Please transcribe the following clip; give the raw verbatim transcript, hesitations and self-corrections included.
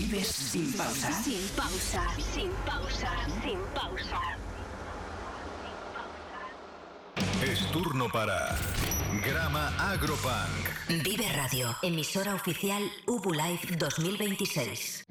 Vives sin pausa. Sin pausa, sin pausa, sin pausa. Es turno para Grama Agropunk. Vive Radio, emisora oficial Ubu Live dos mil veintiséis.